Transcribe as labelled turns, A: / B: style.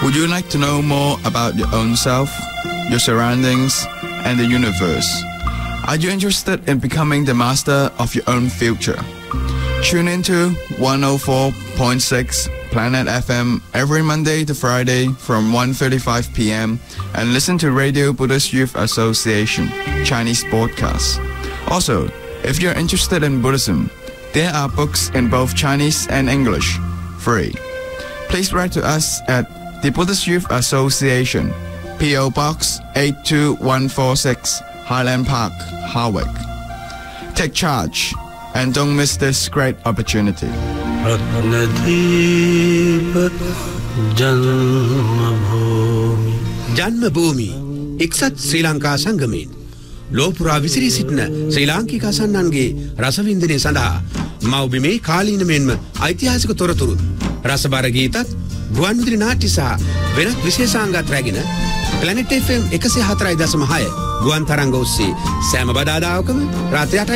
A: Would you like to know more about your own self, your surroundings, and the universe? Are you interested in becoming the master of your own future? Tune into 104.6 Planet FM every Monday to Friday from 1:35 p.m. and listen to Radio Buddhist Youth Association Chinese podcast. Also, if you're interested in Buddhism, there are books in both Chinese and English, free. Please write to us at the Buddhist Youth Association, P.O. Box 82146, Highland Park, Harwich. Take charge and don't miss this great opportunity.
B: ජන්මභූමි එක්සත් ශ්‍රී ලංකා සංගමයෙන් ලෝපුරා විසිරී සිටින ශ්‍රී ලාංකික අසන්නන්ගේ රසවින්දනය සඳහා මව්බිමේ කාලීන මෙන්ම ඓතිහාසික තොරතුරු රසබර ගීතත් ගුවන්විදුලි නාට්‍ය සහ වෙනත් විශේෂාංගත් රැගෙන Planet FM 104.6 ගුවන් තරංග ඔස්සේ සෑම බදාදාවකම රාත්‍රී 8